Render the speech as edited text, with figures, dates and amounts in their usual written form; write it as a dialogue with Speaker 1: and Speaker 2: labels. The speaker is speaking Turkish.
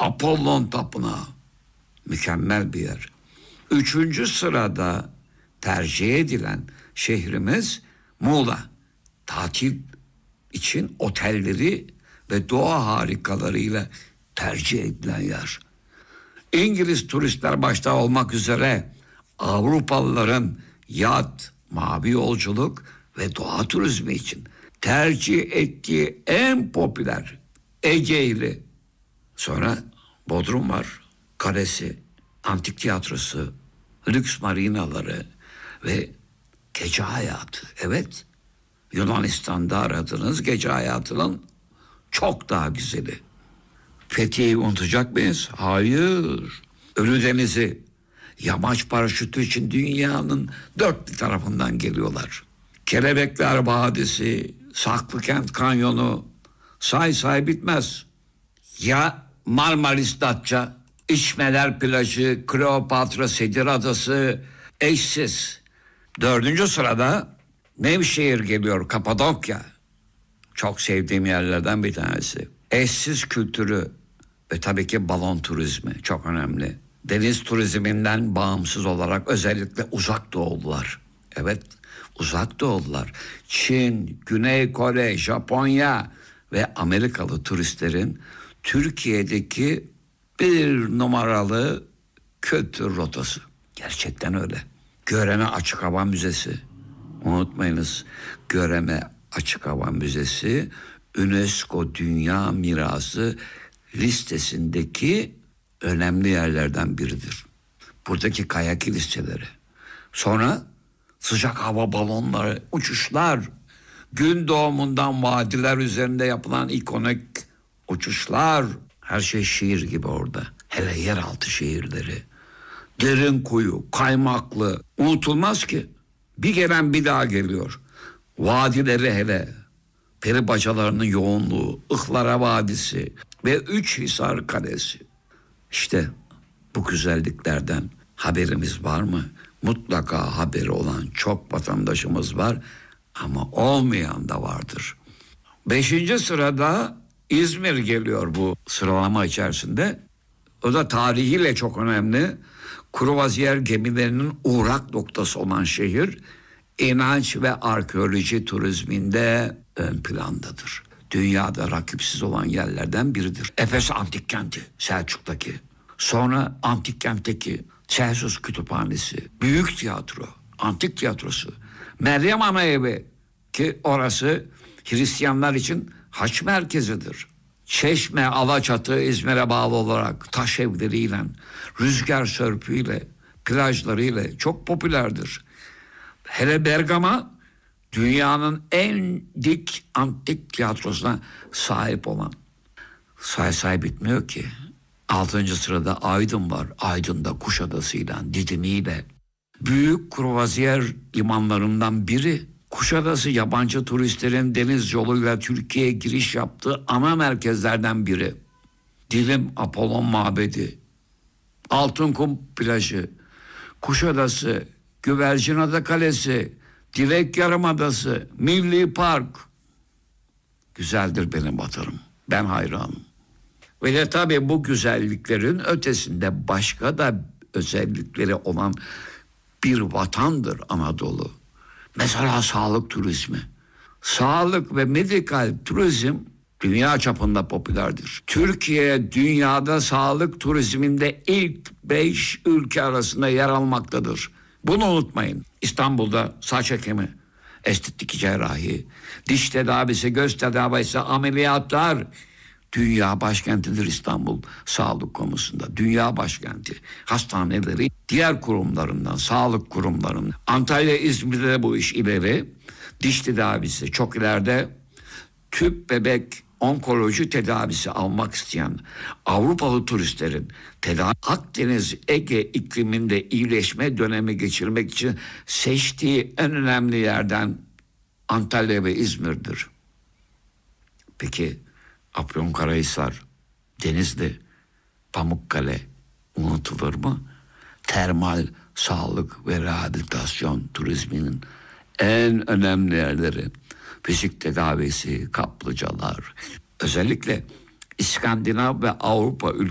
Speaker 1: Apollon Tapınağı. Mükemmel bir yer. 3. sırada tercih edilen şehrimiz Muğla. Tatil için otelleri ve doğa harikalarıyla tercih edilen yer. İngiliz turistler başta olmak üzere Avrupalıların yat, mavi yolculuk ve doğa turizmi için tercih ettiği en popüler Ege'li. Sonra Bodrum var, kalesi, antik tiyatrosu, lüks marinaları ve gece hayatı. Evet, Yunanistan'da aradığınız gece hayatının çok daha güzeli. Fethiye'yi unutacak mıyız? Hayır. Ölüdeniz'i, yamaç paraşütü için dünyanın dört bir tarafından geliyorlar. Kelebekler Vadisi, Saklıkent Kanyonu, say bitmez. Ya Marmaris Datça, İçmeler Plajı, Kleopatra Sedir Adası, eşsiz. 4. sırada Nevşehir geliyor, Kapadokya. Çok sevdiğim yerlerden bir tanesi. Eşsiz kültürü ve tabii ki balon turizmi çok önemli. Deniz turizminden bağımsız olarak özellikle uzak doğulular. Evet, uzak doğulular. Çin, Güney Kore, Japonya ve Amerikalı turistlerin Türkiye'deki bir numaralı kültür rotası. Gerçekten öyle. Göreme Açık Hava Müzesi. Unutmayınız, Göreme Açık Hava Müzesi UNESCO Dünya Mirası listesindeki önemli yerlerden biridir. Buradaki kayak kilisçeleri. Sonra sıcak hava balonları, uçuşlar, gün doğumundan vadiler üzerinde yapılan ikonik uçuşlar. Her şey şiir gibi orada. Hele yeraltı şehirleri. Derin kuyu, kaymaklı, unutulmaz ki. Bir gelen bir daha geliyor. Vadileri hele, peri bacalarının yoğunluğu, Ihlara Vadisi ve Üçhisar Kalesi. İşte bu güzelliklerden haberimiz var mı? Mutlaka haberi olan çok vatandaşımız var ama olmayan da vardır. 5. sırada İzmir geliyor bu sıralama içerisinde. O da tarihiyle çok önemli. Kruvaziyer gemilerinin uğrak noktası olan şehir, inanç ve arkeoloji turizminde ön plandadır. Dünyada rakipsiz olan yerlerden biridir. Efes Antik Kenti, Selçuk'taki. Sonra Antik Kent'teki Celsus Kütüphanesi, Büyük Tiyatro, Antik Tiyatrosu, Meryem Ana Evi ki orası Hristiyanlar için haç merkezidir. Çeşme, Alaçatı İzmir'e bağlı olarak taş evleriyle, rüzgar sörpüyle, plajlarıyla çok popülerdir. Hele Bergama dünyanın en dik antik tiyatrosuna sahip olan. Say bitmiyor ki. 6. sırada Aydın var. Aydın'da Kuşadası'yla, Didim'iyle. Büyük kruvaziyer limanlarından biri. Kuşadası yabancı turistlerin deniz yoluyla Türkiye'ye giriş yaptığı ana merkezlerden biri. Didim Apollon Mabedi, Altınkum Plajı, Kuşadası, Güvercinada Kalesi, Dilek Yarımadası, Milli Park. Güzeldir benim vatanım. Ben hayranım. Ve de tabii bu güzelliklerin ötesinde başka da özellikleri olan bir vatandır Anadolu. Mesela sağlık turizmi. Sağlık ve medikal turizm dünya çapında popülerdir. Türkiye dünyada sağlık turizminde ilk 5 ülke arasında yer almaktadır. Bunu unutmayın. İstanbul'da saç ekimi, estetik cerrahi, diş tedavisi, göz tedavisi, ameliyatlar. Dünya başkentidir İstanbul sağlık konusunda. Dünya başkenti. Hastaneleri diğer kurumlarından, sağlık kurumlarından. Antalya, İzmir'de de bu iş ileri. Diş tedavisi çok ileride. Tüp bebek onkoloji tedavisi almak isteyen Avrupalı turistlerin Akdeniz Ege ikliminde iyileşme dönemi geçirmek için seçtiği en önemli yerden Antalya ve İzmir'dir. Peki Afyonkarahisar, Denizli, Pamukkale unutulur mu? Termal sağlık ve rehabilitasyon turizminin en önemli yerleri. Fizik tedavisi, kaplıcalar. Özellikle İskandinav ve Avrupa ülkeleri